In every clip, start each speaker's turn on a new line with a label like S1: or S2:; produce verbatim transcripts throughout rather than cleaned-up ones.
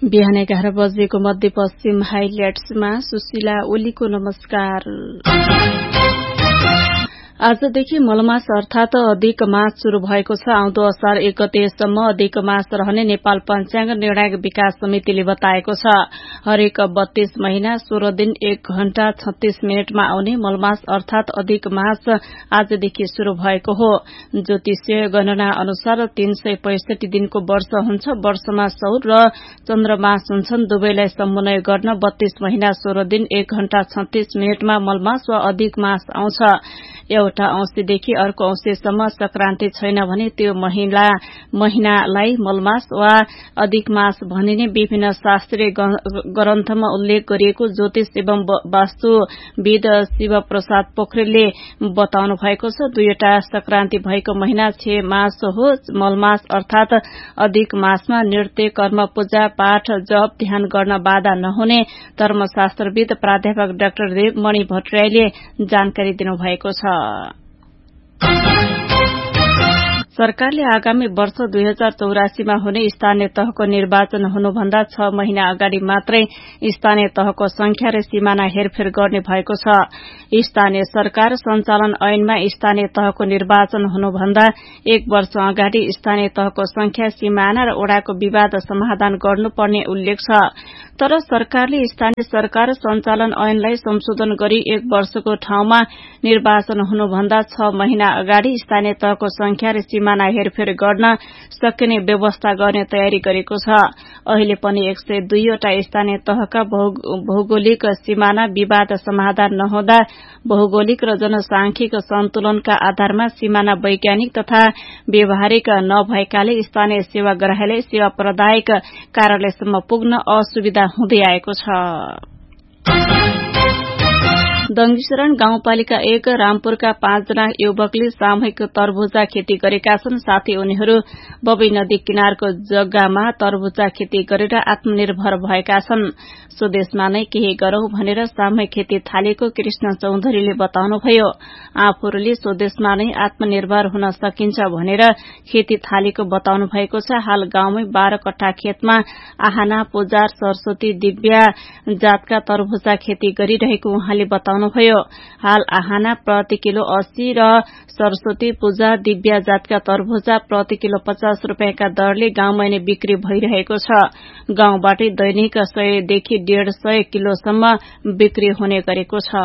S1: बिहान एघार बजेको मध्यपश्चिम हाइलाइट्समा सुशीला ओलीको नमस्कार। आजदेखि मलमास अर्थात अधिक मास शुरू भएको छ। आउँदो असार एक गतेसम्म अधिक मास रहने नेपाल पञ्चाङ्ग निर्णायक विकास समितिले बताएको छ। हरेक बत्तीस महिना सोह्र दिन एक घण्टा छत्तीस मिनटमा आउने मलमास अर्थात अधिक मास आजदेखि शुरू भएको हो। ज्योतिषीय गणना अनुसार तीन सय पैंसठी दिनको वर्ष हुन्छ। वर्षमा सौर र चन्द्रमास हुन्छन्। दुवैलाई समन्वय गर्न बत्तीस महिना सोह्र दिन एक घण्टा छत्तीस मिनटमा मलमास वा अधिक मास आउँछ। एउटा औंसीदेखि अर्को औंसीसम्म संक्रान्ति छैन भने त्यो महिना महिनालाई मलमास वा अधिक मास भनिने विभिन्न शास्त्रीय ग्रन्थमा उल्लेख गरिएको ज्योतिष एवं वास्तुविद शिव प्रसाद पोखरेलले बताउनु भएको छ। दुईवटा संक्रान्ति भएको महिना छे मास हो। मलमास अर्थात अधिक मासमा नृत्य, कर्म, पूजा पाठ, जप, ध्यान गर्न बाधा नहुने धर्मशास्त्रविद प्राध्यापक डाक्टर देवमणि भट्टराईले जानकारी दिनुभएको छ। सरकारले आगामी वर्ष दुई हजार चौरासीमा हुने स्थानीय तहको निर्वाचन हुनुभन्दा छ महिना अगाडि मात्रै स्थानीय तहको संख्या र सिमाना हेरफेर गर्ने भएको छ। स्थानीय सरकार संचालन ऐनमा स्थानीय तहको निर्वाचन हुनुभन्दा एक वर्ष अगाडि स्थानीय तहको संख्या, सिमाना र ओडाको विवाद समाधान गर्नुपर्ने उल्लेख छ। तर सरकारले स्थानीय सरकार संचालन ऐनलाई संशोधन गरी एक वर्षको ठाउँमा निर्वाचन हुनुभन्दा छ महिना अगाडि स्थानीय तहको संख्या र सिमाना हेरफेर गर्न सकिने व्यवस्था गर्ने तयारी गरेको छ। अहिले पनि एक सय दुईवटा स्थानीय तहका भौगोलिक सिमाना विवाद समाधान नहुँदा भौगोलिक र जनसांख्यिक सन्तुलनका आधारमा सिमाना वैज्ञानिक तथा व्यवहारिक नभएकाले स्थानीय सेवाग्राहीलाई सेवा प्रदायक कार्यालयसम्म पुग्न असुविधा हुँदै आएको छ। दंगीशरण गाउँपालिका एक रामपुरका पाँचजना युवकले सामूहिक तरबुजा खेती गरेका छन्। साथै उनीहरू बबई नदी किनारको जग्गामा तरबुजा खेती गरेर आत्मनिर्भर भएका छन्। स्वदेशमा नै केही गरौं भनेर सामूहिक खेती थालेको कृष्ण चौधरीले बताउनुभयो। आफूहरूले स्वदेशमा नै आत्मनिर्भर हुन सकिन्छ भनेर खेती थालेको बताउनु भएको छ। हाल गाउँमै बाह्र कट्ठा खेतमा आहाना, पुजार, सरस्वती, दिव्या जातका तरबुजा खेती गरिरहेको उहाँले बताउनुभयो। हाल आहाना प्रति किलो अस्सी र सरस्वती, पूजा, दिव्या जातका तरबुजा प्रति किलो पचास रूपियाँका दरले गाउँमै नै बिक्री भइरहेको छ। गाउँबाटै दैनिक सयदेखि डेढ़ सय किलोसम्म बिक्री हुने गरेको छ।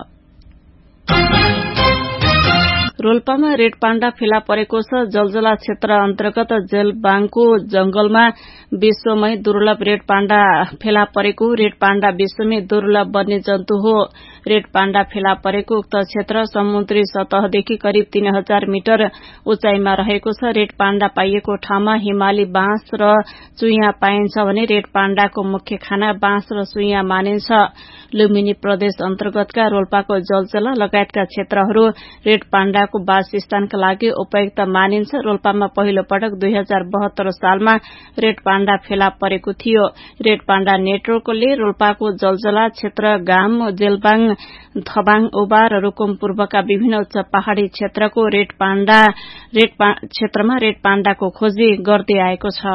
S1: रोल्पामा रेड पाण्डा फेला परेको छ। जलजला क्षेत्र अन्तर्गत जेलबाङको जंगलमा विश्वमै दुर्लभ रेड पाण्डा फेला परेको। रेड पाण्डा विश्वमै दुर्लभ वन्य जन्तु हो। रेड पाण्डा फेला परेको उक्त क्षेत्र समुद्री सतहदेखि करिब तीन हजार मिटर उचाइमा रहेको छ। रेड पाण्डा पाइएको ठाउँमा हिमाली बाँस र चुइया पाइन्छ भने रेड पाण्डाको मुख्य खाना बाँस र चुइया मानिन्छ। लुम्बिनी प्रदेश अन्तर्गतका रोल्पाको जलजला लगायतका क्षेत्रहरू रेड पाण्डाको वासस्थानका लागि उपयुक्त मानिन्छ। रोल्पामा पहिलो पटक दुई हजार बहत्तर सालमा रेड पाण्डा फेला परेको थियो। रेड पाण्डा नेटवर्कले रोल्पाको जलजला क्षेत्र, गाम, जेलबाङ, थबाङ, ओबा र रुकुम पूर्वका विभिन्न उच्च पहाड़ी क्षेत्रको रेड पाण्डा रेड क्षेत्रमा रेड पाण्डाको खोजी गर्दै आएको छ।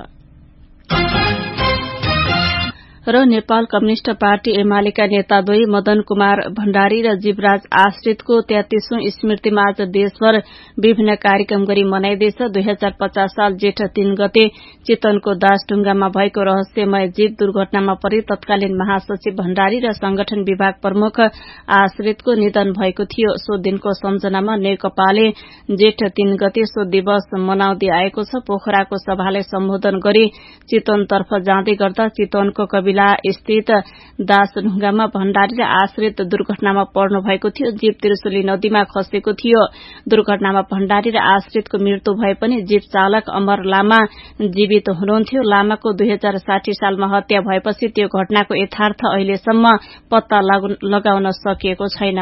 S1: र नेपाल कम्युनिष्ट पार्टी एमालेका नेताद्वय मदन कुमार भण्डारी र जीवराज आश्रितको तेत्तीसौं स्मृतिमा आज देशभर विभिन्न कार्यक्रम गरी मनाइँदैछ। दुई हजार पचास साल जेठ तीन गते चितवनको दासढुंगामा भएको रहस्यमय जीप दुर्घटनामा परि तत्कालीन महासचिव भण्डारी र संगठन विभाग प्रमुख आश्रितको निधन भएको थियो। सो दिनको सम्झनामा नेकपाले जेठ तीन गते सो दिवस मनाउँदै आएको छ। पोखराको सभालाई सम्बोधन गरी चितवनतर्फ जाँदै गर्दा चितवनको कवि स्थित दासढुंगामा भण्डारी र आश्रित दुर्घटनामा पर्नु भएको थियो। जीप त्रिशुली नदीमा खसेको थियो। दुर्घटनामा भण्डारी र आश्रितको मृत्यु भए पनि जीप चालक अमर लामा जीवित हुनुहुन्थ्यो। लामाको दुई हजार साठी सालमा हत्या भएपछि त्यो घटनाको यथार्थ अहिलेसम्म पत्ता लगाउन सकिएको छैन।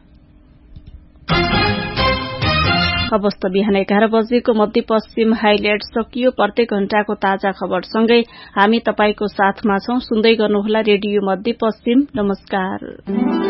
S1: अवस्था बिहान एघार बजेको मध्यपश्चिम हाइलाइट सकियो। प्रत्येक घण्टाको ताजा खबरसँगै हामी तपाईको साथमा छौं। सुन्दै गर्नुहोला रेडियो मध्यपश्चिम। नमस्कार।